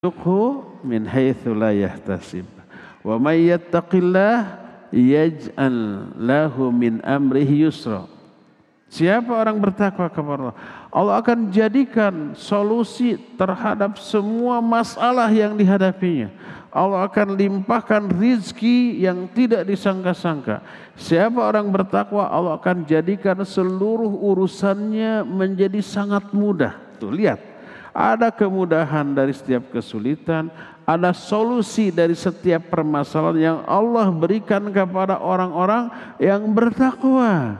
min haitsu la yahtasib. Wa may yattaqillah yaj'al lahu min amrihi yusra. Siapa orang bertakwa kepada Allah, Allah akan jadikan solusi terhadap semua masalah yang dihadapinya. Allah akan limpahkan rizki yang tidak disangka-sangka. Siapa orang bertakwa, Allah akan jadikan seluruh urusannya menjadi sangat mudah. Tuh lihat, ada kemudahan dari setiap kesulitan, ada solusi dari setiap permasalahan yang Allah berikan kepada orang-orang yang bertakwa.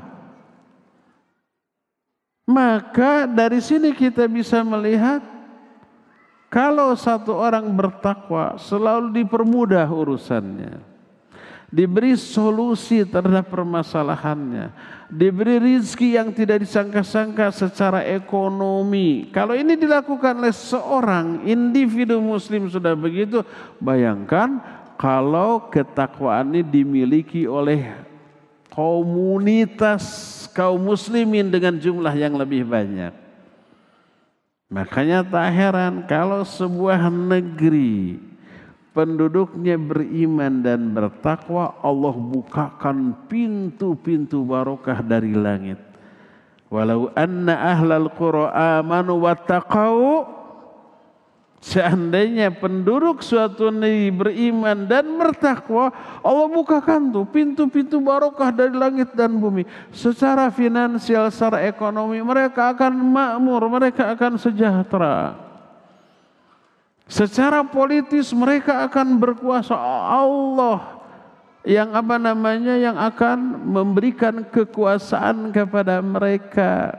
Maka dari sini kita bisa melihat kalau satu orang bertakwa selalu dipermudah urusannya, diberi solusi terhadap permasalahannya, diberi rizki yang tidak disangka-sangka secara ekonomi. Kalau ini dilakukan oleh seorang individu muslim sudah begitu, bayangkan kalau ketakwaan ini dimiliki oleh komunitas kaum muslimin dengan jumlah yang lebih banyak. Makanya tak heran kalau sebuah negeri penduduknya beriman dan bertakwa, Allah bukakan pintu-pintu barokah dari langit. Walau anna ahlal qura amanu wattaqau, seandainya penduduk suatu negeri beriman dan bertakwa, Allah bukakan tuh pintu-pintu barokah dari langit dan bumi. Secara finansial, secara ekonomi mereka akan makmur, mereka akan sejahtera. Secara politis mereka akan berkuasa. Allah yang yang akan memberikan kekuasaan kepada mereka.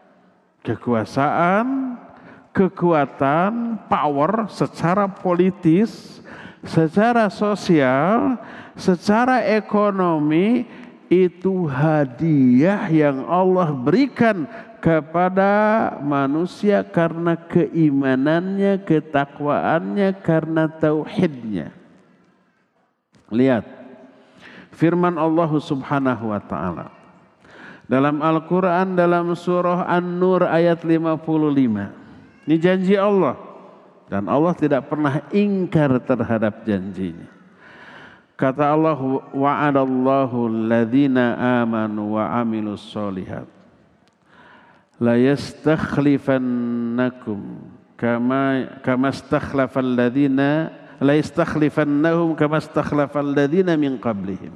Kekuatan, power secara politis, secara sosial, secara ekonomi, itu hadiah yang Allah berikan kepada manusia karena keimanannya, ketakwaannya, karena tauhidnya. Lihat firman Allah Subhanahu wa taala dalam Al-Qur'an, dalam surah An-Nur ayat 55. Ini janji Allah dan Allah tidak pernah ingkar terhadap janjinya. Kata Allah, wa'adallahu alladhina amanu wa amilus solihat la yastakhlifannahum kama istakhlafal ladzina min qablihim.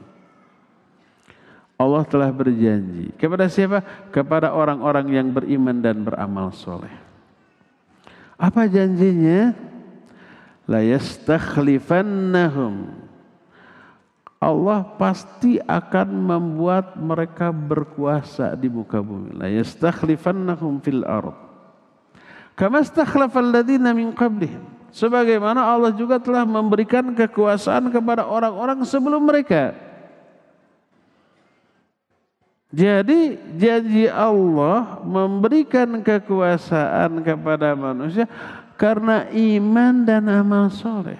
Allah telah berjanji kepada siapa? Kepada orang-orang yang beriman dan beramal soleh. Apa janjinya? La yastakhlifannahum. Allah pasti akan membuat mereka berkuasa di muka bumi. La yastakhlifannahum fil ardh. Kama istakhlafal ladzina min qablihim. Sebagaimana Allah juga telah memberikan kekuasaan kepada orang-orang sebelum mereka. Jadi janji Allah memberikan kekuasaan kepada manusia karena iman dan amal soleh.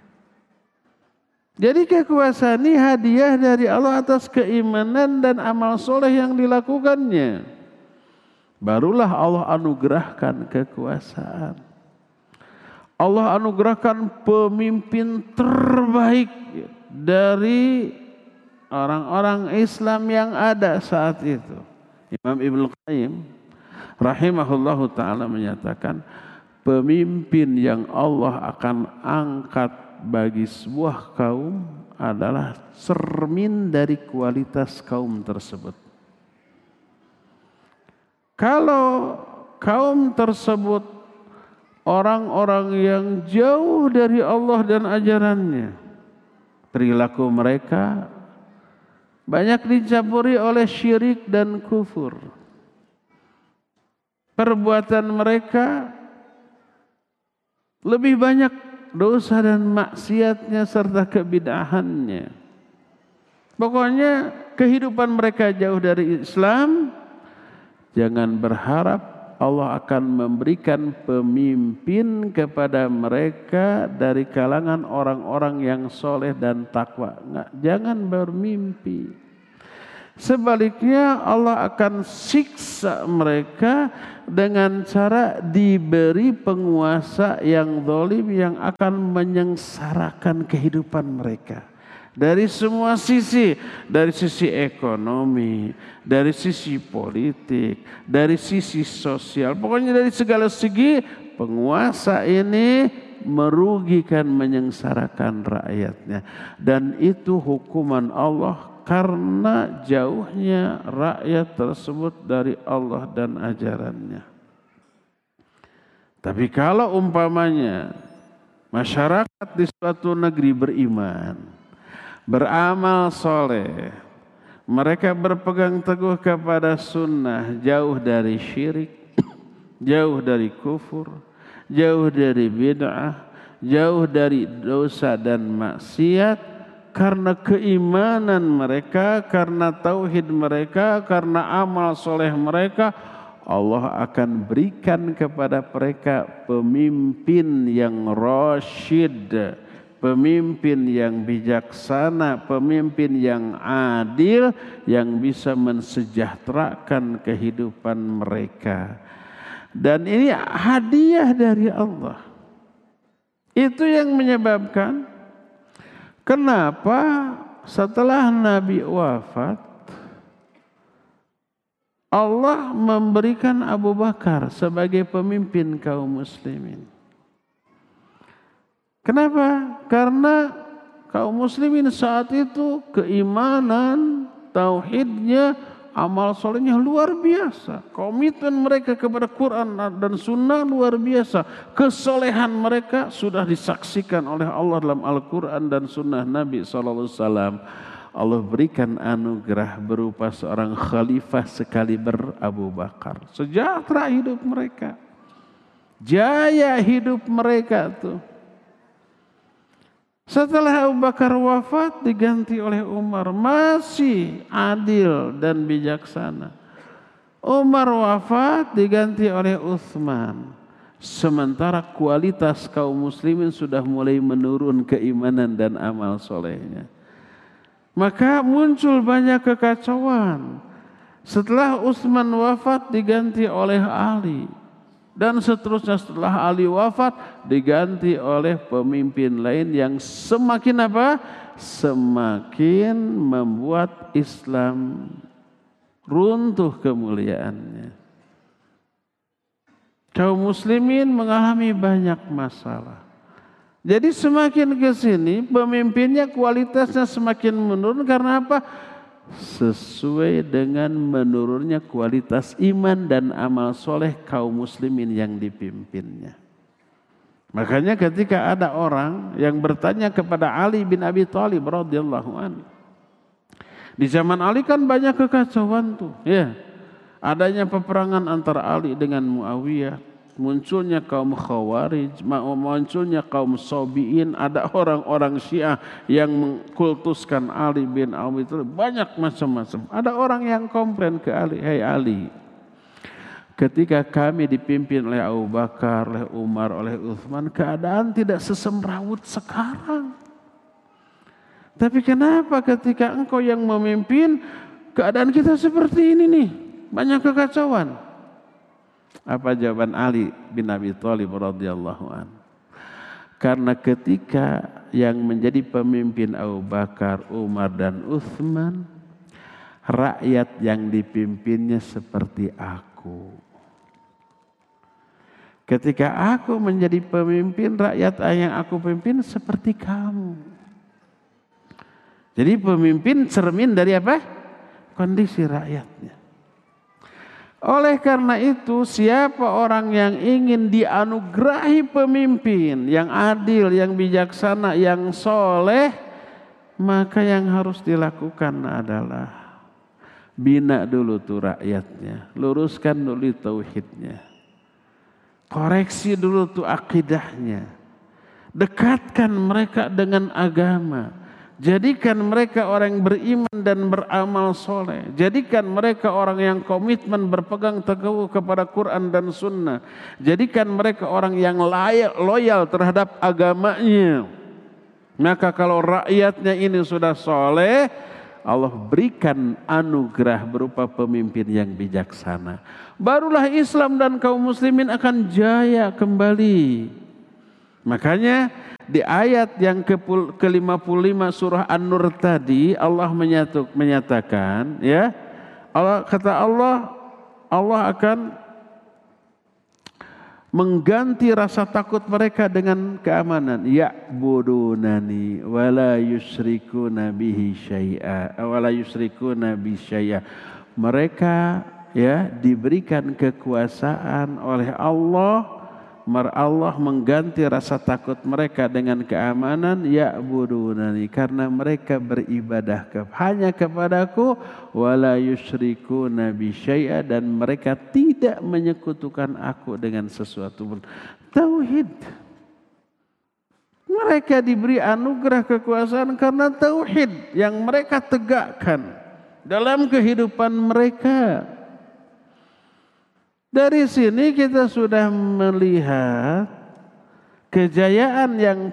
Jadi kekuasaan ini hadiah dari Allah atas keimanan dan amal soleh yang dilakukannya. Barulah Allah anugerahkan kekuasaan. Allah anugerahkan pemimpin terbaik dari orang-orang Islam yang ada saat itu. Imam Ibnu Qayyim rahimahullahu ta'ala menyatakan, pemimpin yang Allah akan angkat bagi sebuah kaum adalah cermin dari kualitas kaum tersebut. Kalau kaum tersebut orang-orang yang jauh dari Allah dan ajarannya, perilaku mereka banyak dicampuri oleh syirik dan kufur. Perbuatan mereka lebih banyak dosa dan maksiatnya serta kebid'ahannya. Pokoknya kehidupan mereka jauh dari Islam. Jangan berharap Allah akan memberikan pemimpin kepada mereka dari kalangan orang-orang yang soleh dan takwa. Jangan bermimpi. Sebaliknya Allah akan siksa mereka dengan cara diberi penguasa yang zalim yang akan menyengsarakan kehidupan mereka. Dari semua sisi, dari sisi ekonomi, dari sisi politik, dari sisi sosial, pokoknya dari segala segi penguasa ini merugikan, menyengsarakan rakyatnya. Dan itu hukuman Allah karena jauhnya rakyat tersebut dari Allah dan ajarannya. Tapi kalau umpamanya masyarakat di suatu negeri beriman, beramal soleh, mereka berpegang teguh kepada sunnah, jauh dari syirik, jauh dari kufur, jauh dari bid'ah, jauh dari dosa dan maksiat, karena keimanan mereka, karena tauhid mereka, karena amal soleh mereka, Allah akan berikan kepada mereka pemimpin yang rasyid, pemimpin yang bijaksana, pemimpin yang adil, yang bisa mensejahterakan kehidupan mereka. Dan ini hadiah dari Allah. Itu yang menyebabkan kenapa setelah Nabi wafat, Allah memberikan Abu Bakar sebagai pemimpin kaum muslimin. Kenapa? Karena kaum muslimin saat itu keimanan, tauhidnya, amal solehnya luar biasa. Komitmen mereka kepada Quran dan Sunnah luar biasa. Kesolehan mereka sudah disaksikan oleh Allah dalam Al-Quran dan Sunnah Nabi SAW. Allah berikan anugerah berupa seorang khalifah sekaliber Abu Bakar. Sejahtera hidup mereka. Jaya hidup mereka tuh. Setelah Abu Bakar wafat diganti oleh Umar, masih adil dan bijaksana. Umar wafat diganti oleh Utsman. Sementara kualitas kaum muslimin sudah mulai menurun keimanan dan amal solehnya. Maka muncul banyak kekacauan. Setelah Utsman wafat diganti oleh Ali. Dan seterusnya setelah Ali wafat diganti oleh pemimpin lain yang semakin apa? Semakin membuat Islam runtuh kemuliaannya. Kaum muslimin mengalami banyak masalah. Jadi semakin ke sini pemimpinnya kualitasnya semakin menurun karena apa? Sesuai dengan menurunnya kualitas iman dan amal soleh kaum muslimin yang dipimpinnya. Makanya ketika ada orang yang bertanya kepada Ali bin Abi Thalib radhiyallahu anhu, di zaman Ali kan banyak kekacauan tuh, ya. Adanya peperangan antara Ali dengan Muawiyah, munculnya kaum Khawarij, munculnya kaum Sobiin, ada orang-orang Syiah yang mengkultuskan Ali bin Abi Thalib, banyak macam-macam. Ada orang yang komplain ke Ali, "Hai Ali, ketika kami dipimpin oleh Abu Bakar, oleh Umar, oleh Utsman, keadaan tidak sesemrawut sekarang. Tapi kenapa ketika engkau yang memimpin, keadaan kita seperti ini nih, banyak kekacauan?" Apa jawaban Ali bin Abi Thalib radhiyallahu anhu? Karena ketika yang menjadi pemimpin Abu Bakar, Umar dan Utsman, rakyat yang dipimpinnya seperti aku. Ketika aku menjadi pemimpin, rakyat yang aku pimpin seperti kamu. Jadi pemimpin cermin dari apa? Kondisi rakyatnya. Oleh karena itu, siapa orang yang ingin dianugerahi pemimpin yang adil, yang bijaksana, yang soleh, maka yang harus dilakukan adalah bina dulu tuh rakyatnya, luruskan dulu tauhidnya, koreksi dulu tuh akidahnya, dekatkan mereka dengan agama. Jadikan mereka orang yang beriman dan beramal soleh. Jadikan mereka orang yang komitmen berpegang teguh kepada Quran dan Sunnah. Jadikan mereka orang yang loyal terhadap agamanya. Maka kalau rakyatnya ini sudah soleh, Allah berikan anugerah berupa pemimpin yang bijaksana. Barulah Islam dan kaum muslimin akan jaya kembali. Makanya di ayat yang ke-55 surah An-Nur tadi Allah menyatakan, ya, Allah akan mengganti rasa takut mereka dengan keamanan. Ya'budunani wala yusyrikuna bihi syai'a wala yusyrikuna bi syai'a. Mereka, ya, diberikan kekuasaan oleh Allah. Allah mengganti rasa takut mereka dengan keamanan. Ya'budunani, karena mereka beribadah hanya kepadaku. Wala yusyrikuna bi syai'a, dan mereka tidak menyekutukan aku dengan sesuatu pun. Tauhid. Mereka diberi anugerah kekuasaan karena tauhid yang mereka tegakkan dalam kehidupan mereka. Dari sini kita sudah melihat kejayaan yang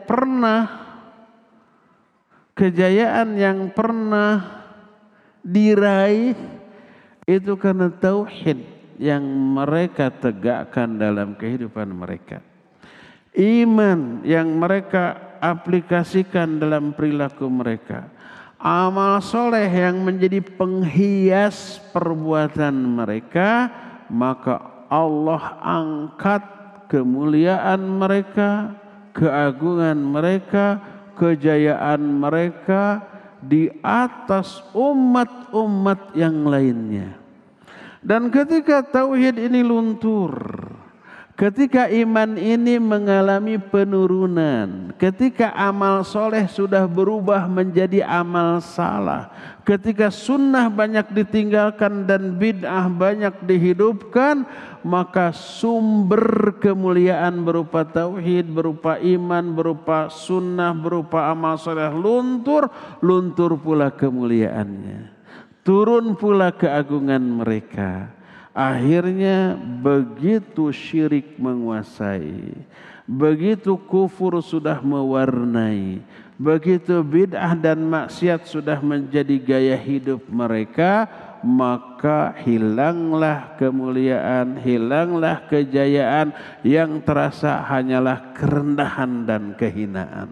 pernah diraih itu karena tauhid yang mereka tegakkan dalam kehidupan mereka. Iman yang mereka aplikasikan dalam perilaku mereka. Amal soleh yang menjadi penghias perbuatan mereka. Maka Allah angkat kemuliaan mereka, keagungan mereka, kejayaan mereka di atas umat-umat yang lainnya. Dan ketika tauhid ini luntur, ketika iman ini mengalami penurunan, ketika amal soleh sudah berubah menjadi amal salah, ketika sunnah banyak ditinggalkan dan bid'ah banyak dihidupkan, maka sumber kemuliaan berupa tauhid, berupa iman, berupa sunnah, berupa amal soleh luntur pula kemuliaannya. Turun pula keagungan mereka. Akhirnya begitu syirik menguasai, begitu kufur sudah mewarnai, begitu bid'ah dan maksiat sudah menjadi gaya hidup mereka, maka hilanglah kemuliaan, hilanglah kejayaan, yang terasa hanyalah kerendahan dan kehinaan.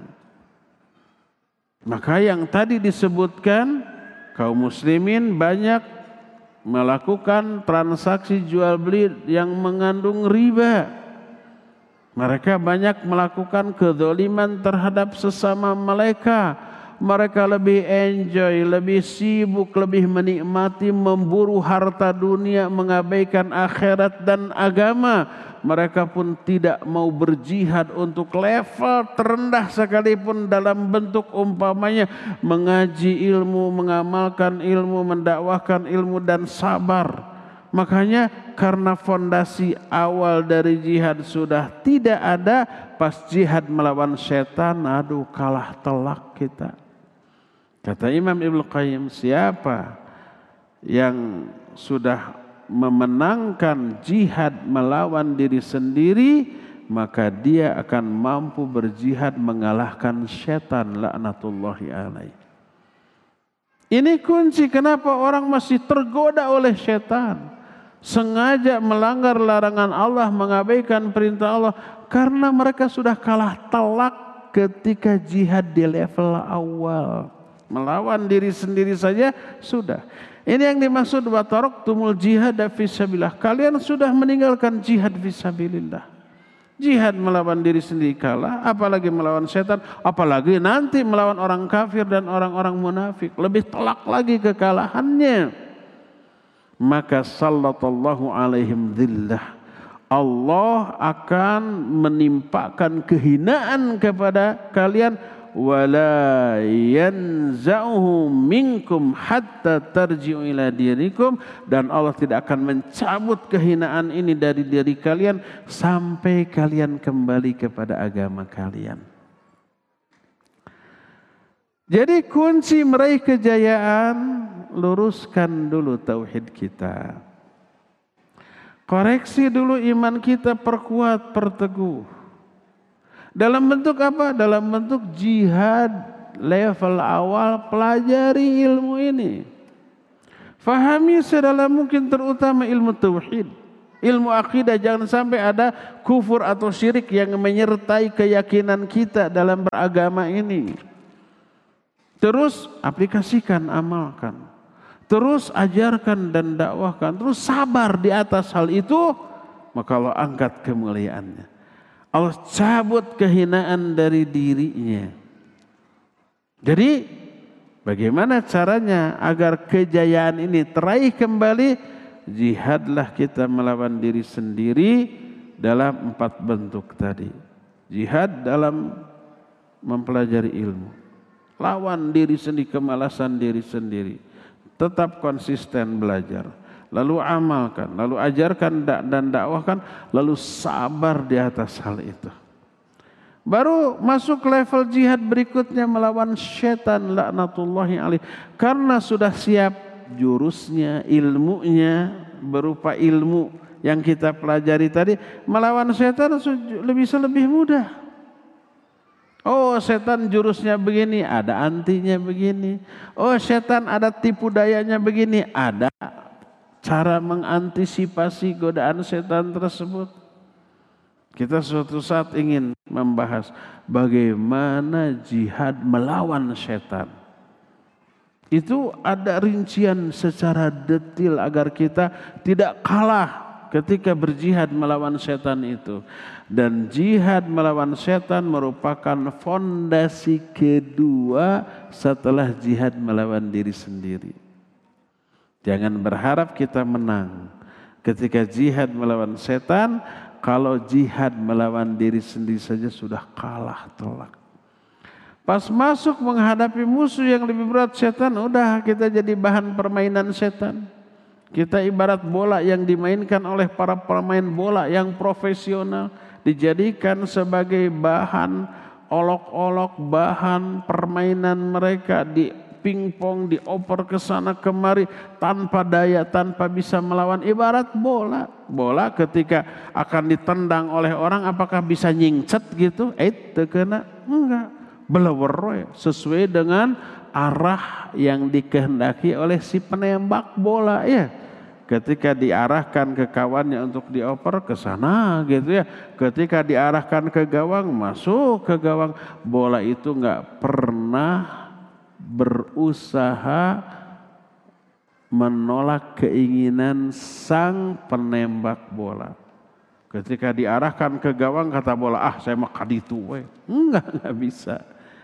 Maka yang tadi disebutkan, kaum muslimin banyak melakukan transaksi jual beli yang mengandung riba. Mereka banyak melakukan kezaliman terhadap sesama mereka. Mereka lebih enjoy, lebih sibuk, lebih menikmati memburu harta dunia, mengabaikan akhirat dan agama. Mereka pun tidak mau berjihad untuk level terendah sekalipun dalam bentuk umpamanya mengaji ilmu, mengamalkan ilmu, mendakwahkan ilmu dan sabar. Makanya karena fondasi awal dari jihad sudah tidak ada, pas jihad melawan setan, aduh kalah telak kita. Kata Imam Ibnu Qayyim, siapa yang sudah memenangkan jihad melawan diri sendiri, maka dia akan mampu berjihad mengalahkan setan laknatullahi alaih. Ini kunci kenapa orang masih tergoda oleh setan, sengaja melanggar larangan Allah, mengabaikan perintah Allah, karena mereka sudah kalah telak ketika jihad di level awal. Melawan diri sendiri saja sudah. Ini yang dimaksud wa taraktumul jihad fisabilillah. Kalian sudah meninggalkan jihad fisabilillah. Jihad melawan diri sendiri kalah, apalagi melawan setan, apalagi nanti melawan orang kafir dan orang-orang munafik. Lebih telak lagi kekalahannya. Maka sallallahu alaihim dhillah. Allah akan menimpakan kehinaan kepada kalian. Wala yanza'uhu minkum hatta tarji'u ila dirikum, dan Allah tidak akan mencabut kehinaan ini dari diri kalian sampai kalian kembali kepada agama kalian. Jadi kunci meraih kejayaan, luruskan dulu tauhid kita. Koreksi dulu iman kita, perkuat, perteguh. Dalam bentuk apa? Dalam bentuk jihad level awal pelajari ilmu ini. Fahami sedalam mungkin, terutama ilmu tauhid, ilmu akidah. Jangan sampai ada kufur atau syirik yang menyertai keyakinan kita dalam beragama ini. Terus aplikasikan, amalkan. Terus ajarkan dan dakwahkan. Terus sabar di atas hal itu, maka Allah angkat kemuliaannya. Allah cabut kehinaan dari dirinya. Jadi bagaimana caranya agar kejayaan ini teraih kembali? Jihadlah kita melawan diri sendiri dalam 4 bentuk tadi. Jihad dalam mempelajari ilmu. Lawan diri sendiri, kemalasan diri sendiri. Tetap konsisten belajar. Lalu amalkan, lalu ajarkan dan dakwahkan, lalu sabar di atas hal itu. Baru masuk level jihad berikutnya melawan syaitan laknatullahi alaih. Karena sudah siap jurusnya, ilmunya, berupa ilmu yang kita pelajari tadi, melawan syaitan lebih mudah. Oh, setan jurusnya begini, ada antinya begini. Oh, setan ada tipu dayanya begini, ada cara mengantisipasi godaan setan tersebut. Kita suatu saat ingin membahas bagaimana jihad melawan setan. Itu ada rincian secara detail agar kita tidak kalah ketika berjihad melawan setan itu. Dan jihad melawan setan merupakan fondasi kedua setelah jihad melawan diri sendiri. Jangan berharap kita menang ketika jihad melawan setan. Kalau jihad melawan diri sendiri saja sudah kalah telak. Pas masuk menghadapi musuh yang lebih berat, setan, udah kita jadi bahan permainan setan. Kita ibarat bola yang dimainkan oleh para pemain bola yang profesional, dijadikan sebagai bahan olok-olok, bahan permainan mereka, di pingpong, dioper ke sana kemari tanpa daya, tanpa bisa melawan. Ibarat bola. Bola ketika akan ditendang oleh orang, apakah bisa nyingcet gitu? Tekena? Enggak. Belewer sesuai dengan arah yang dikehendaki oleh si penembak bola ya. Ketika diarahkan ke kawannya untuk dioper ke sana gitu ya. Ketika diarahkan ke gawang, masuk ke gawang. Bola itu enggak pernah berusaha menolak keinginan sang penembak bola. Ketika diarahkan ke gawang, kata bola, saya mah kaditu we. Enggak bisa.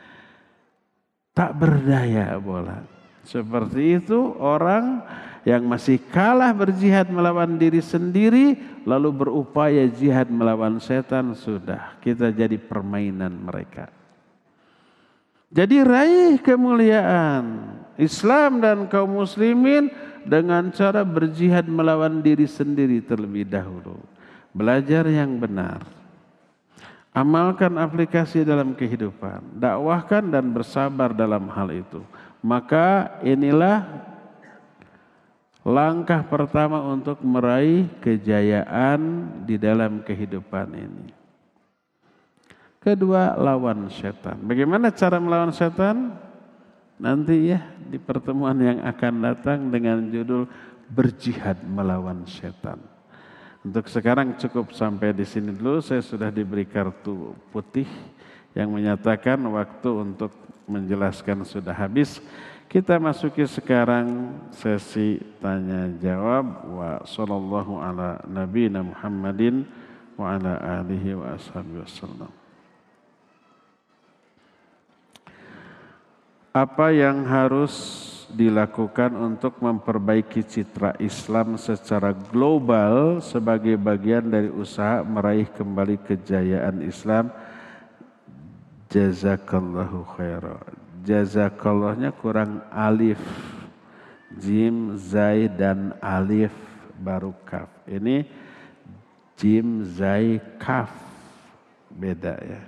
Tak berdaya bola. Seperti itu orang yang masih kalah berjihad melawan diri sendiri, lalu berupaya jihad melawan setan, sudah kita jadi permainan mereka. Jadi raih kemuliaan Islam dan kaum muslimin dengan cara berjihad melawan diri sendiri terlebih dahulu. Belajar yang benar. Amalkan aplikasi dalam kehidupan. Dakwahkan dan bersabar dalam hal itu. Maka inilah langkah pertama untuk meraih kejayaan di dalam kehidupan ini. Kedua, lawan setan. Bagaimana cara melawan setan? Nanti ya di pertemuan yang akan datang dengan judul berjihad melawan setan. Untuk sekarang cukup sampai di sini dulu. Saya sudah diberi kartu putih yang menyatakan waktu untuk menjelaskan sudah habis. Kita masuki sekarang sesi tanya jawab. Wa sallallahu ala nabiyina Muhammadin wa ala alihi wa ashabihi wasallam. Apa yang harus dilakukan untuk memperbaiki citra Islam secara global sebagai bagian dari usaha meraih kembali kejayaan Islam? Jazakallahu khairan. Jazakallahnya kurang alif, jim, zai, dan alif baru kaf. Ini jim, zai, kaf, beda ya.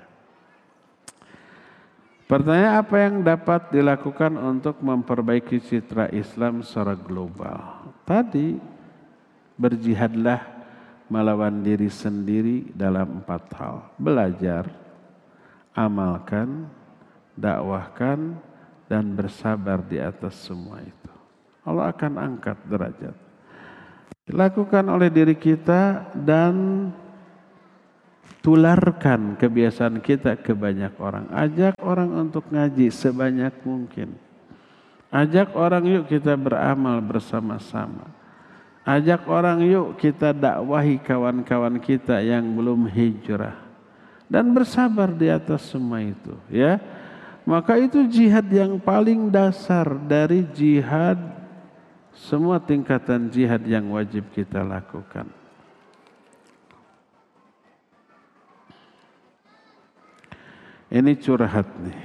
Pertanyaan, apa yang dapat dilakukan untuk memperbaiki citra Islam secara global? Tadi, berjihadlah melawan diri sendiri dalam 4 hal. Belajar, amalkan, dakwahkan, dan bersabar di atas semua itu. Allah akan angkat derajat. Lakukan oleh diri kita dan tularkan kebiasaan kita ke banyak orang. Ajak orang untuk ngaji sebanyak mungkin. Ajak orang yuk kita beramal bersama-sama. Ajak orang yuk kita dakwahi kawan-kawan kita yang belum hijrah. Dan bersabar di atas semua itu, ya. Maka itu jihad yang paling dasar dari jihad, semua tingkatan jihad yang wajib kita lakukan. Ini curhat nih.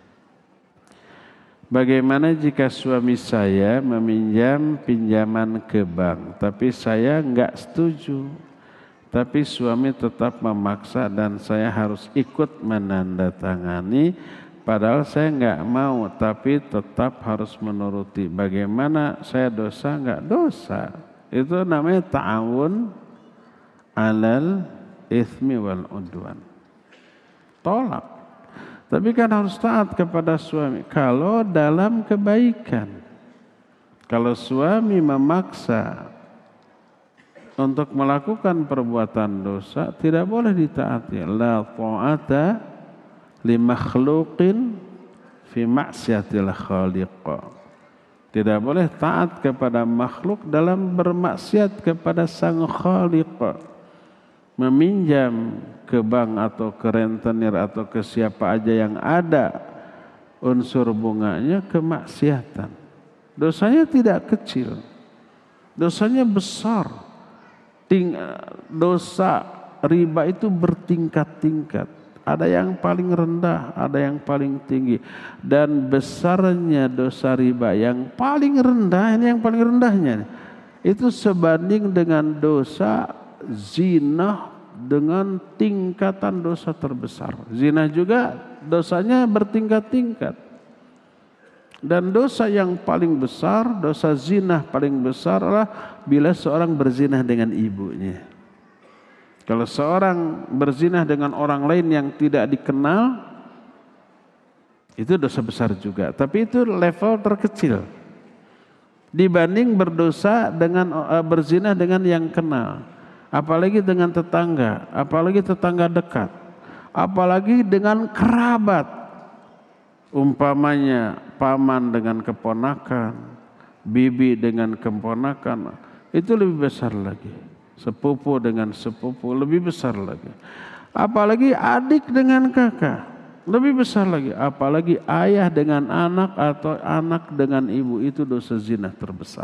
Bagaimana jika suami saya meminjam pinjaman ke bank, tapi saya enggak setuju, tapi suami tetap memaksa dan saya harus ikut menandatangani, padahal saya enggak mau, tapi tetap harus menuruti. Bagaimana, saya dosa enggak? Dosa. Itu namanya ta'awun alal itsmi wal udwan. Tolak. Tapi kan harus taat kepada suami kalau dalam kebaikan. Kalau suami memaksa untuk melakukan perbuatan dosa, tidak boleh ditaati. La ta'ata li makhluqin fi ma'siyatil khaliq. Tidak boleh taat kepada makhluk dalam bermaksiat kepada sang khaliq. Meminjam ke bank atau ke rentenir atau ke siapa aja yang ada unsur bunganya, kemaksiatan. Dosanya tidak kecil, dosanya besar. Dosa riba itu bertingkat-tingkat. Ada yang paling rendah, ada yang paling tinggi. Dan besarnya dosa riba yang paling rendah, ini yang paling rendahnya, itu sebanding dengan dosa zina dengan tingkatan dosa terbesar. Zina juga dosanya bertingkat-tingkat. Dan dosa yang paling besar, dosa zina paling besar adalah bila seorang berzina dengan ibunya. Kalau seorang berzina dengan orang lain yang tidak dikenal, itu dosa besar juga. Tapi itu level terkecil dibanding berdosa dengan berzina dengan yang kenal. Apalagi dengan tetangga, apalagi tetangga dekat, apalagi dengan kerabat. Umpamanya paman dengan keponakan, bibi dengan keponakan, itu lebih besar lagi. Sepupu dengan sepupu lebih besar lagi. Apalagi adik dengan kakak, lebih besar lagi. Apalagi ayah dengan anak atau anak dengan ibu, itu dosa zina terbesar.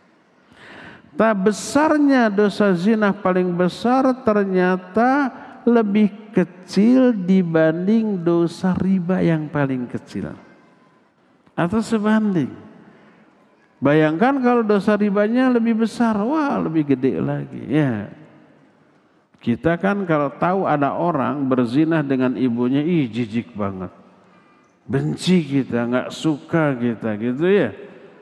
Tak besarnya dosa zina paling besar ternyata lebih kecil dibanding dosa riba yang paling kecil. Atau sebanding. Bayangkan kalau dosa ribanya lebih besar, wah lebih gede lagi. Ya. Kita kan kalau tahu ada orang berzina dengan ibunya, ih jijik banget. Benci kita, nggak suka kita gitu ya.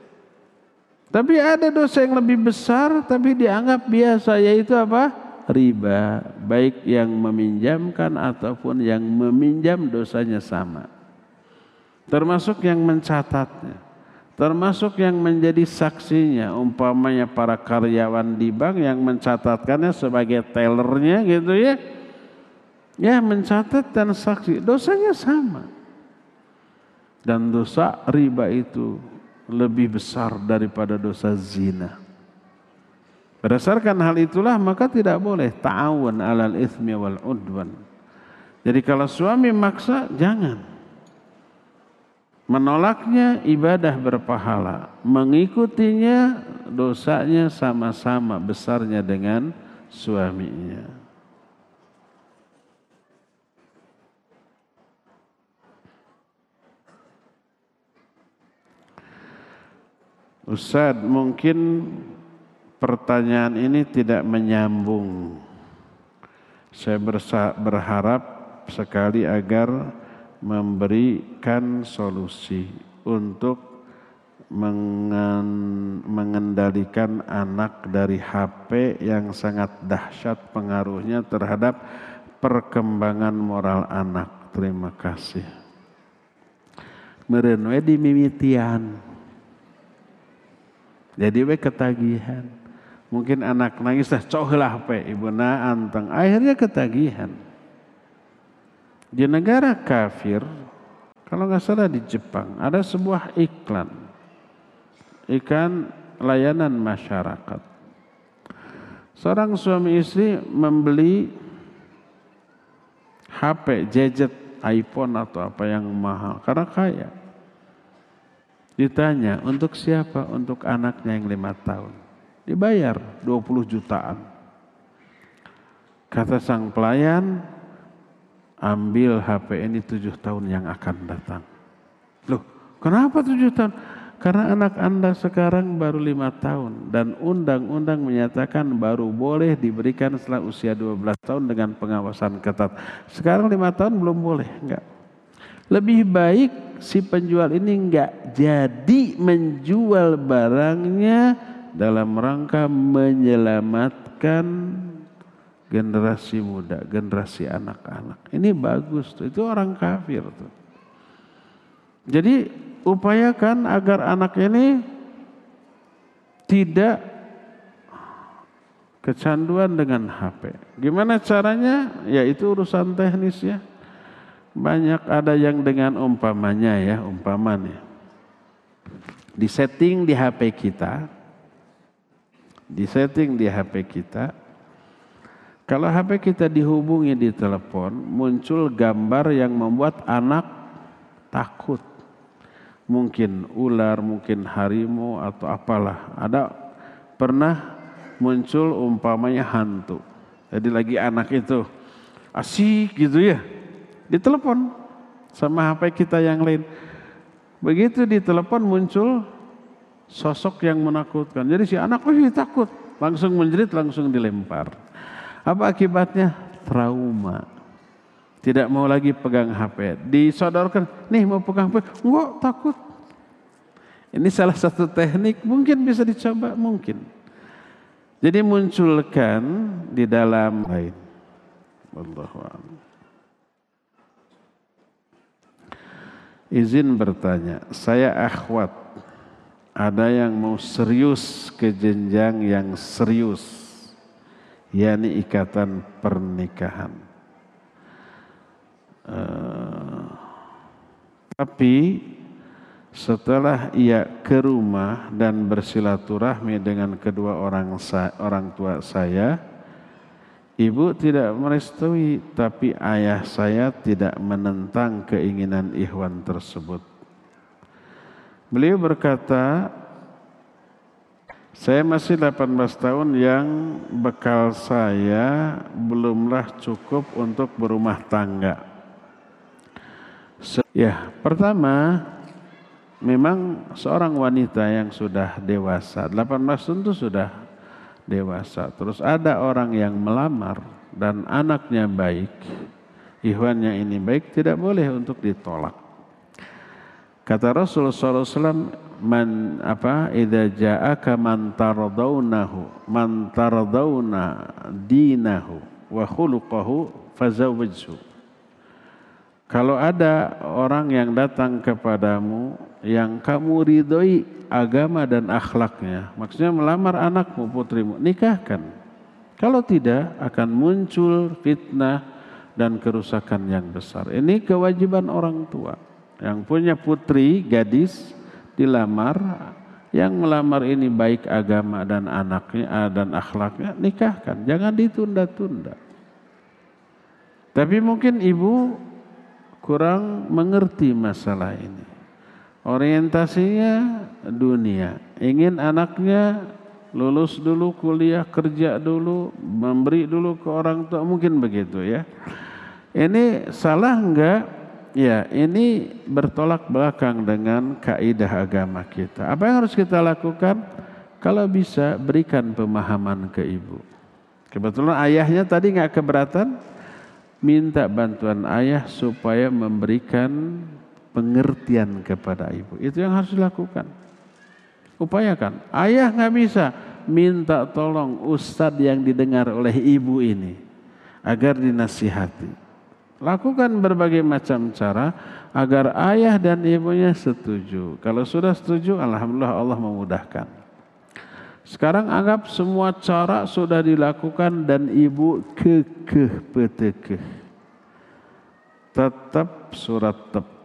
Tapi ada dosa yang lebih besar tapi dianggap biasa, yaitu apa? Riba. Baik yang meminjamkan ataupun yang meminjam dosanya sama. Termasuk yang mencatatnya. Termasuk yang menjadi saksinya. Umpamanya para karyawan di bank yang mencatatkannya sebagai tellernya gitu ya. Ya mencatat dan saksi. Dosanya sama. Dan dosa riba itu lebih besar daripada dosa zina. Berdasarkan hal itulah maka tidak boleh ta'awun alal itsmi wal udwan. Jadi kalau suami maksa jangan. Menolaknya ibadah berpahala, mengikutinya dosanya sama-sama besarnya dengan suaminya. Ustaz, mungkin pertanyaan ini tidak menyambung. Saya berharap sekali agar memberikan solusi untuk mengendalikan anak dari HP yang sangat dahsyat pengaruhnya terhadap perkembangan moral anak. Terima kasih. meureun we dimimitian. Jadi we ketagihan. Mungkin anak nangis dah cok heula HP, ibuna anteng. Akhirnya ketagihan. Di negara kafir, kalau nggak salah di Jepang, ada sebuah iklan layanan masyarakat. Seorang suami istri membeli HP, gadget, iPhone atau apa yang mahal karena kaya. Ditanya, untuk siapa? Untuk anaknya yang 5 tahun. Dibayar 20 jutaan. Kata sang pelayan, ambil HP ini 7 tahun yang akan datang. Loh, kenapa 7 tahun? Karena anak Anda sekarang baru 5 tahun. Dan undang-undang menyatakan baru boleh diberikan setelah usia 12 tahun dengan pengawasan ketat. Sekarang 5 tahun belum boleh, enggak. Lebih baik si penjual ini enggak jadi menjual barangnya dalam rangka menyelamatkan generasi muda, generasi anak-anak. Ini bagus tuh, itu orang kafir tuh. Jadi upayakan agar anak ini tidak kecanduan dengan HP. Gimana caranya? Ya itu urusan teknis ya. Banyak ada yang dengan umpamanya ya, umpamanya. Disetting di HP kita. Kalau HP kita dihubungi di telepon, muncul gambar yang membuat anak takut. Mungkin ular, mungkin harimau atau apalah. Ada pernah muncul umpamanya hantu. Jadi lagi anak itu asik gitu ya, ditelepon sama HP kita yang lain. Begitu ditelepon muncul sosok yang menakutkan. Jadi si anak takut, langsung menjerit, langsung dilempar. Apa akibatnya? Trauma. Tidak mau lagi pegang HP. Disodorkan, nih mau pegang HP, enggak, takut. Ini salah satu teknik, mungkin bisa dicoba, mungkin. Jadi munculkan di dalam lain. Wallahu a'lam. Izin bertanya, saya akhwat, ada yang mau serius ke jenjang yang serius, yakni ikatan pernikahan. Tapi setelah ia ke rumah dan bersilaturahmi dengan kedua orang tua saya, ibu tidak merestui, tapi ayah saya tidak menentang keinginan ikhwan tersebut. Beliau berkata, saya masih 18 tahun yang bekal saya belumlah cukup untuk berumah tangga. Ya, pertama, memang seorang wanita yang sudah dewasa, 18 tahun itu sudah dewasa. Terus ada orang yang melamar dan anaknya baik, ikhwannya ini baik, tidak boleh untuk ditolak. Kata Rasulullah SAW, idza ja'aka man taradawna dinahu wa khuluquhu fazawwijhu. Kalau ada orang yang datang kepadamu yang kamu ridhoi agama dan akhlaknya, maksudnya melamar anakmu, putrimu, nikahkan. Kalau tidak, akan muncul fitnah dan kerusakan yang besar. Ini kewajiban orang tua. Yang punya putri, gadis, dilamar, yang melamar ini baik agama dan anaknya dan akhlaknya, nikahkan. Jangan ditunda-tunda. Tapi mungkin ibu kurang mengerti masalah ini. Orientasinya dunia, ingin anaknya lulus dulu kuliah, kerja dulu, memberi dulu ke orang tua, mungkin begitu ya. Ini salah enggak? Ya, ini bertolak belakang dengan kaidah agama kita. Apa yang harus kita lakukan? Kalau bisa berikan pemahaman ke ibu. Kebetulan ayahnya tadi enggak keberatan, minta bantuan ayah supaya memberikan pengertian kepada ibu. Itu yang harus dilakukan. Upayakan. Ayah nggak bisa, minta tolong ustadz yang didengar oleh ibu ini agar dinasihati. Lakukan berbagai macam cara agar ayah dan ibunya setuju. Kalau sudah setuju, alhamdulillah Allah memudahkan. Sekarang anggap semua cara sudah dilakukan dan ibu kekeh petekeh. Tetap surat